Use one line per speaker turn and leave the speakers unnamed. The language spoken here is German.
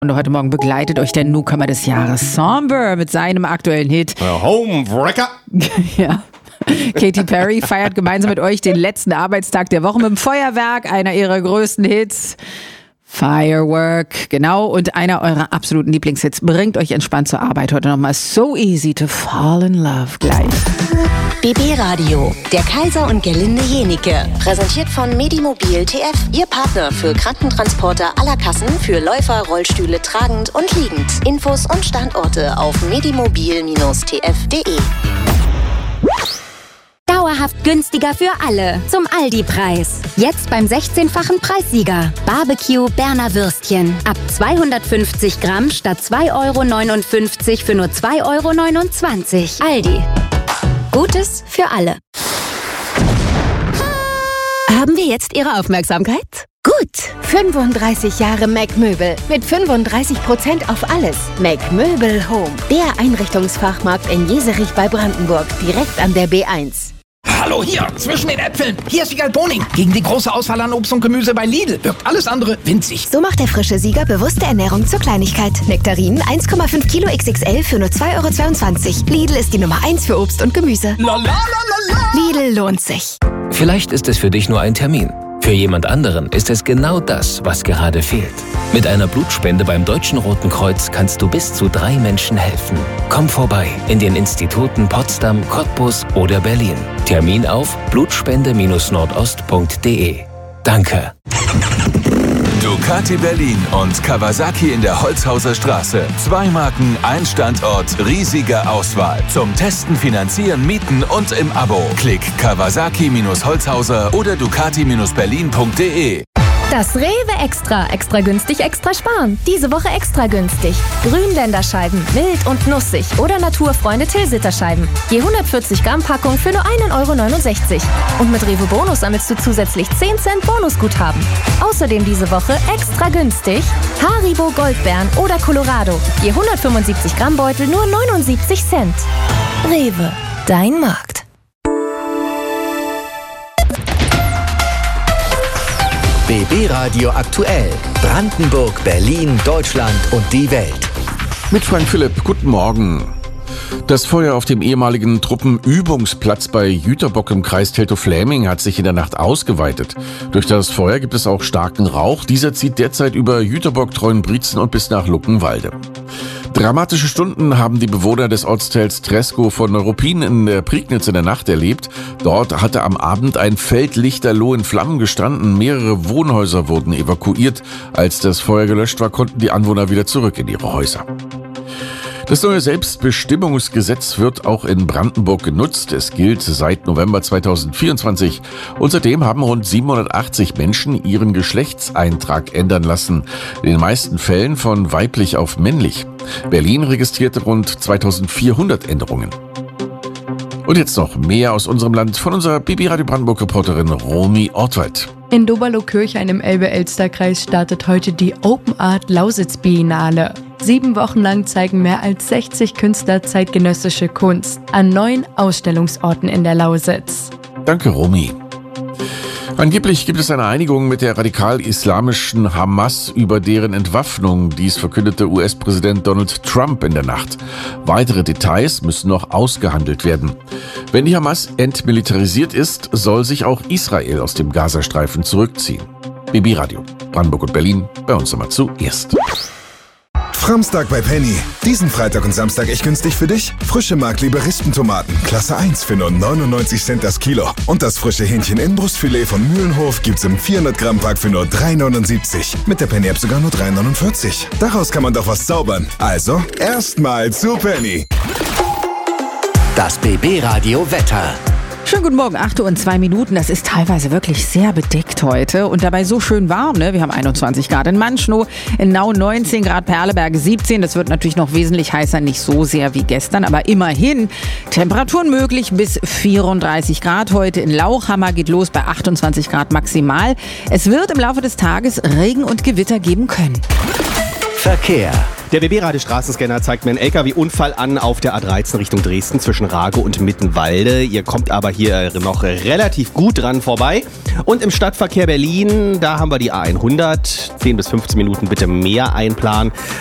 Und heute Morgen begleitet euch der Newcomer des Jahres, Somber, mit seinem aktuellen Hit
Homewrecker.
Ja. Katy Perry feiert gemeinsam mit euch den letzten Arbeitstag der Woche mit dem Feuerwerk, einer ihrer größten Hits. Firework, genau, und einer eurer absoluten Lieblingshits. Bringt euch entspannt zur Arbeit heute nochmal. So easy to fall in love. Gleich.
BB Radio, der Kaiser und Gerlinde Jenike. Präsentiert von Medimobil TF, Ihr Partner für Krankentransporter aller Kassen für Läufer, Rollstühle tragend und liegend. Infos und Standorte auf medimobil-tf.de.
Dauerhaft günstiger für alle. Zum Aldi-Preis. Jetzt beim 16-fachen Preissieger. Barbecue Berner Würstchen. Ab 250 Gramm statt 2,59 € für nur 2,29 €. Aldi. Gutes für alle. Haben wir jetzt Ihre Aufmerksamkeit? Gut.
35 Jahre Mac-Möbel mit 35% auf alles. Mac-Möbel Home. Der Einrichtungsfachmarkt in Jeserich bei Brandenburg. Direkt an der B1.
Hallo hier, zwischen den Äpfeln. Hier ist Siegal Boning. Gegen die große Auswahl an Obst und Gemüse bei Lidl wirkt alles andere winzig.
So macht der frische Sieger bewusste Ernährung zur Kleinigkeit. Nektarinen 1,5 Kilo XXL für nur 2,22 €. Lidl ist die Nummer 1 für Obst und Gemüse. Lidl lohnt sich.
Vielleicht ist es für dich nur ein Termin. Für jemand anderen ist es genau das, was gerade fehlt. Mit einer Blutspende beim Deutschen Roten Kreuz kannst du bis zu 3 Menschen helfen. Komm vorbei in den Instituten Potsdam, Cottbus oder Berlin. Termin auf blutspende-nordost.de. Danke.
Ducati Berlin und Kawasaki in der Holzhauser Straße. 2 Marken, ein Standort, riesige Auswahl. Zum Testen, Finanzieren, Mieten und im Abo. Klick Kawasaki-Holzhauser oder Ducati-berlin.de.
Das Rewe Extra. Extra günstig, extra sparen. Diese Woche extra günstig. Grünländerscheiben, mild und nussig oder Naturfreunde Tilsiterscheiben. Je 140 Gramm Packung für nur 1,69 €. Und mit Rewe Bonus sammelst du zusätzlich 10 Cent Bonusguthaben. Außerdem diese Woche extra günstig Haribo Goldbeeren oder Colorado. Je 175 Gramm Beutel nur 79 Cent. Rewe, dein Markt.
BB Radio aktuell. Brandenburg, Berlin, Deutschland und die Welt.
Mit Frank Philipp, guten Morgen. Das Feuer auf dem ehemaligen Truppenübungsplatz bei Jüterbock im Kreis Teltow-Fläming hat sich in der Nacht ausgeweitet. Durch das Feuer gibt es auch starken Rauch. Dieser zieht derzeit über Jüterbock, Treuenbrietzen und bis nach Luckenwalde. Dramatische Stunden haben die Bewohner des Ortsteils Treskow von Neuruppin in der Prignitz in der Nacht erlebt. Dort hatte am Abend ein Feld lichterloh in Flammen gestanden. Mehrere Wohnhäuser wurden evakuiert. Als das Feuer gelöscht war, konnten die Anwohner wieder zurück in ihre Häuser. Das neue Selbstbestimmungsgesetz wird auch in Brandenburg genutzt. Es gilt seit November 2024. Und seitdem haben rund 780 Menschen ihren Geschlechtseintrag ändern lassen. In den meisten Fällen von weiblich auf männlich. Berlin registrierte rund 2400 Änderungen. Und jetzt noch mehr aus unserem Land von unserer BB Radio Brandenburg-Reporterin Romy Ortwald.
In Doberloh-Kirchhain im Elbe-Elster-Kreis startet heute die Open Art Lausitz Biennale. 7 Wochen lang zeigen mehr als 60 Künstler zeitgenössische Kunst an 9 Ausstellungsorten in der Lausitz.
Danke, Romy. Angeblich gibt es eine Einigung mit der radikal-islamischen Hamas über deren Entwaffnung. Dies verkündete US-Präsident Donald Trump in der Nacht. Weitere Details müssen noch ausgehandelt werden. Wenn die Hamas entmilitarisiert ist, soll sich auch Israel aus dem Gazastreifen zurückziehen. BB Radio, Brandenburg und Berlin, bei uns nochmal zuerst.
Framstag bei Penny. Diesen Freitag und Samstag echt günstig für dich. Frische Markliebe Rispentomaten, Klasse 1 für nur 99 Cent das Kilo. Und das frische Hähnchen-Inbrustfilet von Mühlenhof gibt's im 400 Gramm Pack für nur 3,79. Mit der Penny-App sogar nur 3,49. Daraus kann man doch was zaubern. Also, erstmal zu Penny.
Das BB Radio Wetter.
Schönen guten Morgen, 8:02 Uhr. Das ist teilweise wirklich sehr bedeckt heute und dabei so schön warm, ne? Wir haben 21 Grad in Manschnow, in Nau 19 Grad, Perleberg 17. Das wird natürlich noch wesentlich heißer, nicht so sehr wie gestern, aber immerhin Temperaturen möglich bis 34 Grad. Heute in Lauchhammer geht los bei 28 Grad maximal. Es wird im Laufe des Tages Regen und Gewitter geben können.
Verkehr.
Der BB-Radio-Straßenscanner zeigt mir einen LKW-Unfall an auf der A13 Richtung Dresden zwischen Rage und Mittenwalde. Ihr kommt aber hier noch relativ gut dran vorbei. Und im Stadtverkehr Berlin, da haben wir die A100. 10 bis 15 Minuten bitte mehr einplanen.